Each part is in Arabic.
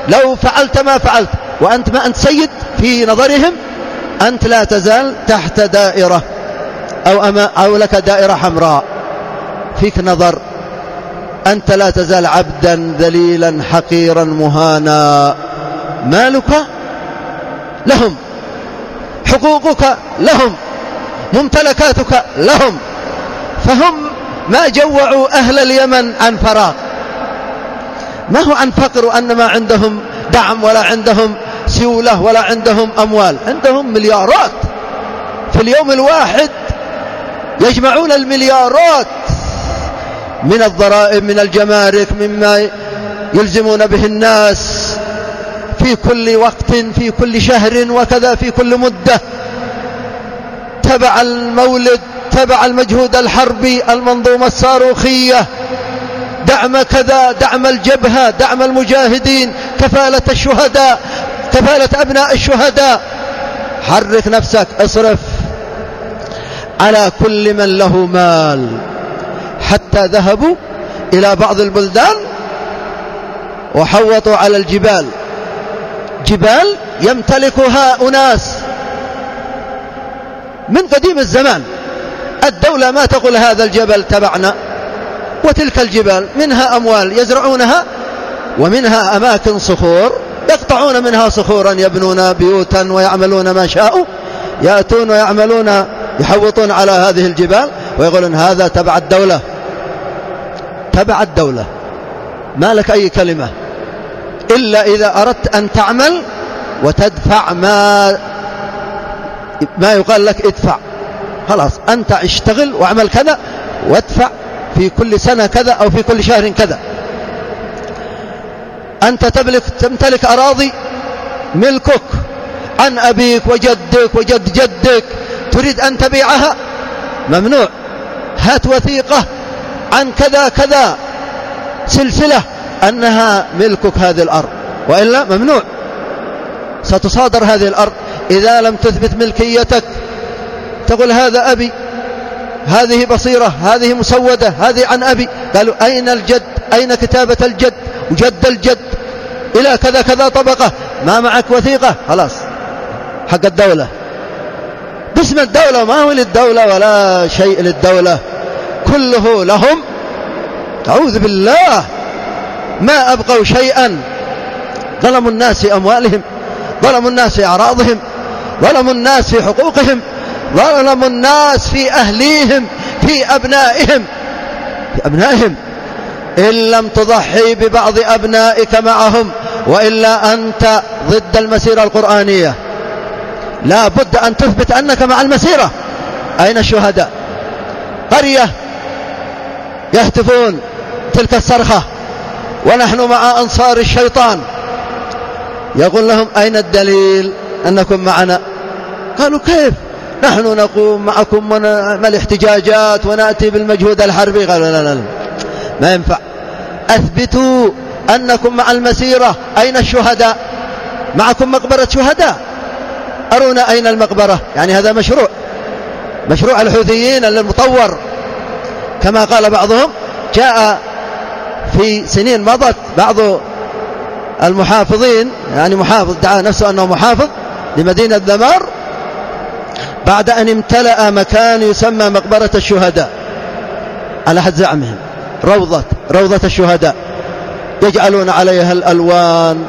لو فعلت ما فعلت وأنت ما أنت سيد في نظرهم، أنت لا تزال تحت دائرة أو لك دائرة حمراء فيك نظر، أنت لا تزال عبدا ذليلا حقيرا مهانا. مالك لهم، حقوقك لهم، ممتلكاتك لهم. فهم ما جوعوا أهل اليمن عن فراغ، ما هو عن فقر وأن ما عندهم دعم ولا عندهم سيولة ولا عندهم أموال، عندهم مليارات في اليوم الواحد، يجمعون المليارات من الضرائب من الجمارك مما يلزمون به الناس في كل وقت في كل شهر وكذا في كل مدة، تبع المولد، تبع المجهود الحربي، المنظومة الصاروخية، دعم كذا، دعم الجبهة، دعم المجاهدين، كفالة الشهداء، كفالة أبناء الشهداء. حرك نفسك، اصرف على كل من له مال. حتى ذهبوا إلى بعض البلدان وحوطوا على الجبال، جبال يمتلكها أناس من قديم الزمان. الدولة ما تقول هذا الجبل تبعنا، وتلك الجبال منها أموال يزرعونها، ومنها أماكن صخور يقطعون منها صخورا يبنون بيوتا ويعملون ما شاءوا، يأتون ويعملون يحوطون على هذه الجبال ويقولون هذا تبع الدولة. تبع الدولة ما لك أي كلمة إلا إذا أردت أن تعمل وتدفع ما يقال لك ادفع. خلاص أنت اشتغل واعمل كذا وادفع في كل سنة كذا أو في كل شهر كذا. أنت تمتلك أراضي ملكك عن أبيك وجدك وجد جدك، تريد أن تبيعها ممنوع، هات وثيقة عن كذا كذا سلسلة أنها ملكك هذه الأرض، وإلا ممنوع، ستصادر هذه الأرض إذا لم تثبت ملكيتك. تقول هذا أبي، هذه بصيرة، هذه مسودة، هذه عن أبي. قالوا أين الجد؟ أين كتابة الجد وجد الجد إلى كذا كذا طبقة؟ ما معك وثيقة؟ خلاص حق الدولة، باسم الدولة، ما هو للدولة ولا شيء للدولة، كله لهم. أعوذ بالله، ما أبقوا شيئا. ظلموا الناس في أموالهم، ظلموا الناس في أعراضهم، ظلموا الناس في حقوقهم، ظلموا الناس في أهليهم، في أبنائهم. إن لم تضحي ببعض أبنائك معهم وإلا أنت ضد المسيرة القرآنية. لا بد أن تثبت أنك مع المسيرة. أين الشهداء؟ قرية يهتفون تلك الصرخة ونحن مع أنصار الشيطان، يقول لهم أين الدليل أنكم معنا؟ قالوا كيف نحن نقوم معكم مع الاحتجاجات ونأتي بالمجهود الحربي؟ قالوا لا ما ينفع، أثبتوا أنكم مع المسيرة. أين الشهداء؟ معكم مقبرة شهداء، أرونا أين المقبرة. يعني هذا مشروع الحوثيين المطور، كما قال بعضهم. جاء في سنين مضت بعض المحافظين، يعني محافظ دعا نفسه أنه محافظ لمدينة ذمار، بعد أن امتلأ مكان يسمى مقبرة الشهداء على حد زعمهم، روضة الشهداء، يجعلون عليها الألوان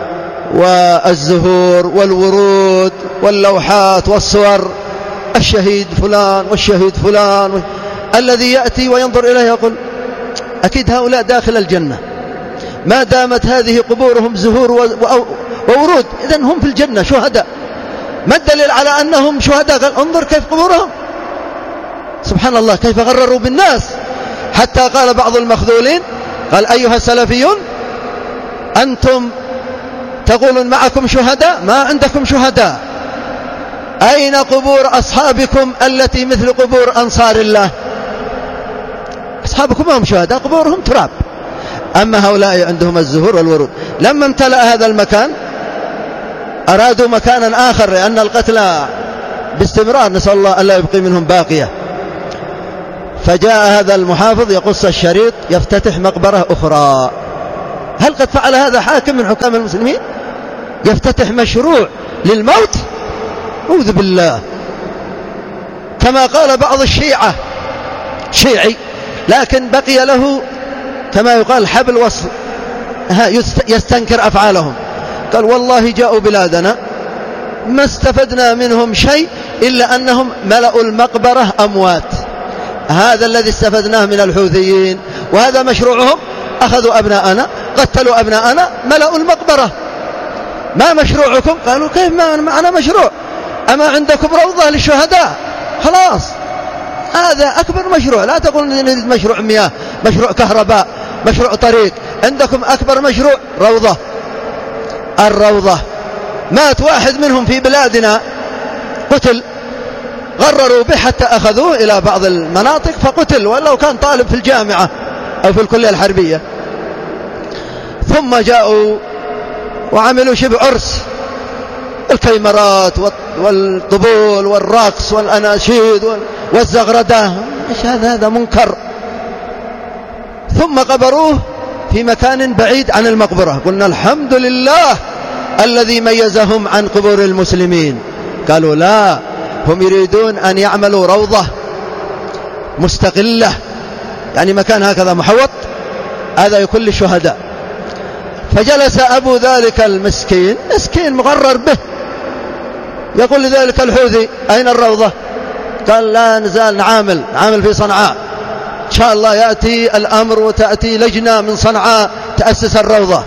والزهور والورود واللوحات والصور، الشهيد فلان والشهيد فلان. الذي يأتي وينظر إليه يقول أكيد هؤلاء داخل الجنة، ما دامت هذه قبورهم زهور وورود، إذن هم في الجنة شهداء. ما الدليل على أنهم شهداء؟ قال انظر كيف قبورهم. سبحان الله، كيف غرروا بالناس. حتى قال بعض المخذولين، قال أيها السلفيون أنتم تقولون معكم شهداء، ما عندكم شهداء. أين قبور أصحابكم التي مثل قبور أنصار الله؟ أصحابكم هم شهداء، قبورهم تراب، أما هؤلاء عندهم الزهور والورود. لما امتلأ هذا المكان أرادوا مكانا آخر، لأن القتلى باستمرار، نسأل الله ألا يبقي منهم باقية. فجاء هذا المحافظ يقص الشريط، يفتتح مقبرة أخرى هل قد فعل هذا حاكم من حكام المسلمين؟ يفتتح مشروع للموت؟ أعوذ بالله. كما قال بعض الشيعة، شيعي لكن بقي له كما يقال حبل وصل، يستنكر أفعالهم، قال والله جاءوا بلادنا ما استفدنا منهم شيء إلا أنهم ملأوا المقبرة أموات. هذا الذي استفدناه من الحوثيين، وهذا مشروعهم. أخذوا أبناءنا، قتلوا أبناءنا، ملأوا المقبرة. ما مشروعكم؟ قالوا كيف ما معنا مشروع؟ أما عندكم روضة للشهداء؟ خلاص هذا أكبر مشروع. لا تقول نريد مشروع مياه، مشروع كهرباء، مشروع طريق. عندكم أكبر مشروع روضة. الروضة مات واحد منهم في بلادنا قتل، غرروا به حتى أخذوه إلى بعض المناطق فقتل، ولو كان طالب في الجامعة أو في الكلية الحربية. ثم جاءوا وعملوا شبه عرس، الكيمرات والطبول والرقص والأناشيد والزغردة. إيش هذا منكر. ثم قبروه في مكان بعيد عن المقبرة. قلنا الحمد لله الذي ميزهم عن قبور المسلمين. قالوا لا، هم يريدون أن يعملوا روضة مستقلة، يعني مكان هكذا محوط، هذا يكون للشهداء. فجلس أبو ذلك المسكين، مسكين مغرر به، يقول لذلك الحوثي أين الروضة؟ قال لا نزال نعامل في صنعاء، إن شاء الله يأتي الأمر وتأتي لجنة من صنعاء تأسس الروضة.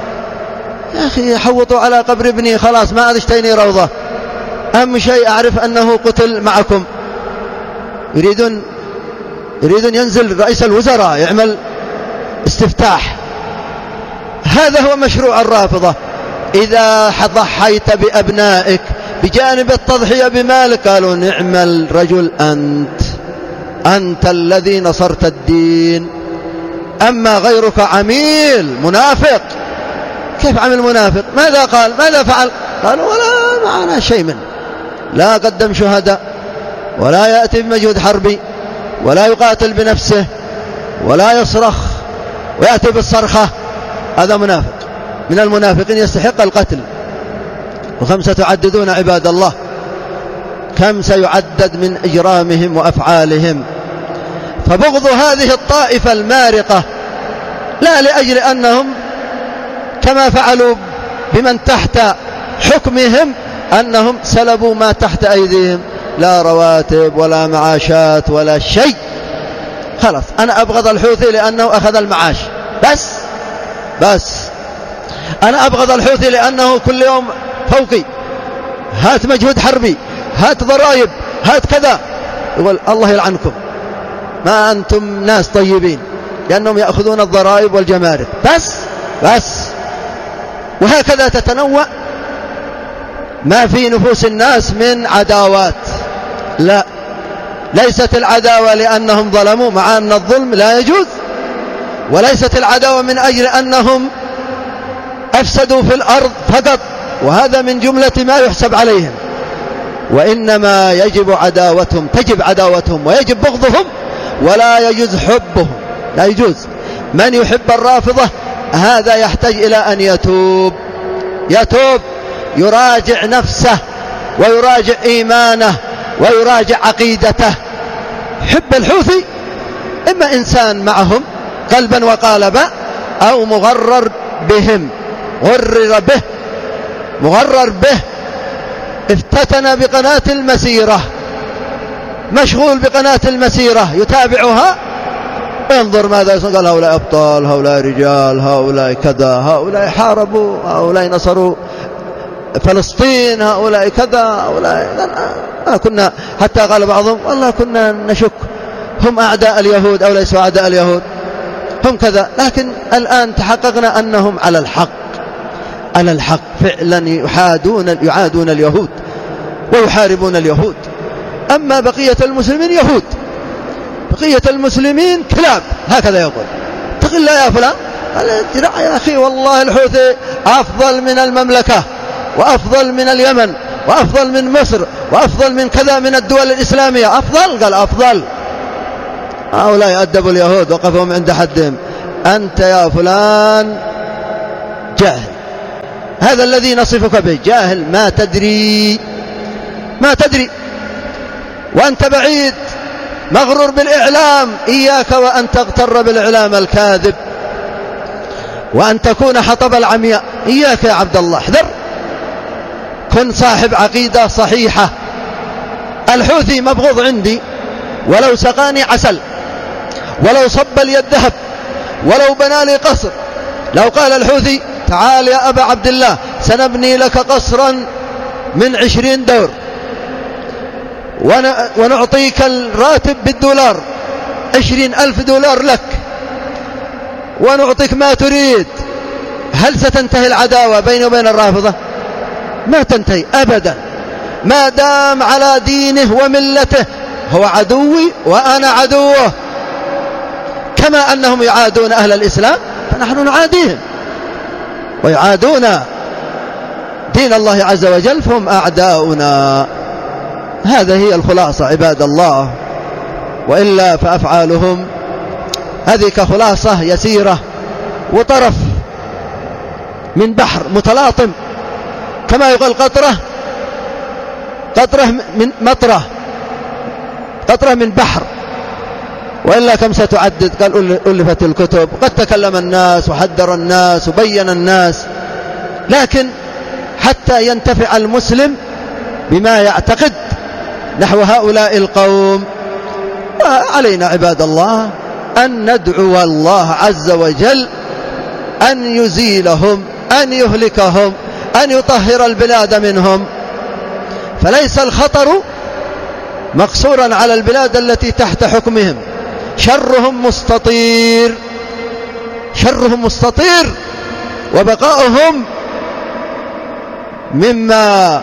يا أخي حوطوا على قبر ابني، خلاص ما عاد اشتيني روضة، أهم شيء أعرف أنه قتل معكم. يريدون ينزل رئيس الوزراء يعمل استفتاح. هذا هو مشروع الرافضة. إذا ضحيت بأبنائك بجانب التضحية بمالك، قالوا نعم الرجل أنت الذي نصرت الدين. أما غيرك عميل منافق. كيف عمل منافق؟ ماذا قال؟ ماذا فعل؟ قالوا ولا معنا شيء منه، لا قدم شهداء، ولا يأتي بمجهود حربي، ولا يقاتل بنفسه، ولا يصرخ ويأتي بالصرخة. هذا منافق من المنافقين يستحق القتل. وكم ستعددون عباد الله، كم سيعدد من إجرامهم وأفعالهم. فبغض هذه الطائفة المارقة لا لأجل أنهم كما فعلوا بمن تحت حكمهم أنهم سلبوا ما تحت أيديهم، لا رواتب ولا معاشات ولا شيء. خلاص أنا أبغض الحوثي لأنه أخذ المعاش بس أنا أبغض الحوثي لأنه كل يوم فوقي، هات مجهود حربي، هات ضرائب، هات كذا. يقول الله يلعنكم، ما أنتم ناس طيبين، لأنهم يأخذون الضرائب والجمارك بس. وهكذا تتنوع ما في نفوس الناس من عداوات. لا، ليست العداوة لأنهم ظلموا، مع أن الظلم لا يجوز، وليست العداوة من أجل أنهم أفسدوا في الأرض فقط، وهذا من جملة ما يحسب عليهم. وإنما تجب عداوتهم ويجب بغضهم، ولا يجوز حبهم، لا يجوز. من يحب الرافضة هذا يحتاج إلى أن يتوب، يراجع نفسه ويراجع إيمانه ويراجع عقيدته. حب الحوثي إما إنسان معهم قلبا وقالبا، أو مغرر بهم، مغرر به، افتتن بقناة المسيرة، مشغول بقناة المسيرة يتابعها، انظر ماذا قال: هؤلاء أبطال، هؤلاء رجال، هؤلاء كذا، هؤلاء حاربوا، هؤلاء نصروا فلسطين، هؤلاء كذا، هؤلاء كنا. حتى قال بعضهم: والله كنا نشك هم أعداء اليهود أو ليسوا أعداء اليهود، هم كذا. لكن الآن تحققنا أنهم على الحق فعلا، يعادون اليهود ويحاربون اليهود. أما بقية المسلمين يهود، بقية المسلمين كلاب، هكذا يقول. اتق الله يا فلان. قال: يا أخي والله الحوثي أفضل من المملكة، وأفضل من اليمن، وأفضل من مصر، وأفضل من كذا من الدول الإسلامية. أفضل؟ قال أفضل. هؤلاء أدبوا اليهود وقفهم عند حدهم. أنت يا فلان جاهل. هذا الذي نصفك به، جاهل، ما تدري وأنت بعيد مغرور بالإعلام. إياك وأن تغتر بالإعلام الكاذب وأن تكون حطب العمياء. إياك يا عبد الله، احذر، كن صاحب عقيدة صحيحة. الحوثي مبغوض عندي ولو سقاني عسل، ولو صب لي الذهب، ولو بنى لي قصر. لو قال الحوثي تعال يا أبا عبد الله سنبني لك قصرا من 20 دور ونعطيك الراتب بالدولار، 20,000 دولار لك، ونعطيك ما تريد، هل ستنتهي العداوة بيني وبين الرافضة؟ ما تنتهي أبدا، ما دام على دينه وملته. هو عدوي وأنا عدوه، كما أنهم يعادون أهل الإسلام فنحن نعاديهم، ويعادون دين الله عز وجل فهم أعداؤنا. هذا هي الخلاصة عباد الله، وإلا فأفعالهم هذه كخلاصة يسيرة وطرف من بحر متلاطم، كما يقول قطرة من مطرة، قطرة من بحر. وإلا كم ستعدد؟ قال ألفت الكتب، قد تكلم الناس وحذر الناس وبين الناس، لكن حتى ينتفع المسلم بما يعتقد نحو هؤلاء القوم. وعلينا عباد الله أن ندعو الله عز وجل أن يزيلهم، أن يهلكهم، أن يطهر البلاد منهم. فليس الخطر مقصورا على البلاد التي تحت حكمهم، شرهم مستطير، وبقاؤهم مما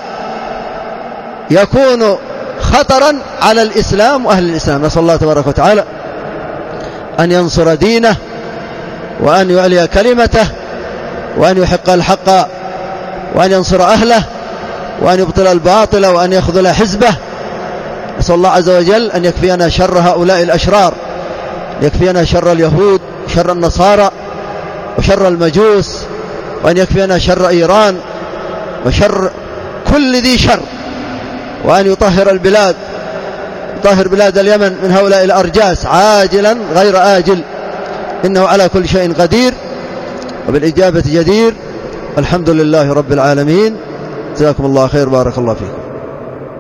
يكون خطرا على الإسلام وأهل الإسلام. نسأل الله تبارك وتعالى أن ينصر دينه، وأن يعلي كلمته، وأن يحق الحق، وأن ينصر أهله، وأن يبطل الباطل، وأن يخذل حزبه. نسأل الله عز وجل أن يكفينا شر هؤلاء الأشرار، يكفينا شر اليهود، شر النصارى، وشر المجوس، وأن يكفينا شر إيران وشر كل ذي شر، وأن يطهر البلاد، يطهر بلاد اليمن من هؤلاء الأرجاس عاجلا غير آجل، إنه على كل شيء قدير وبالإجابة جدير. الحمد لله رب العالمين. جزاكم الله خير، بارك الله فيكم.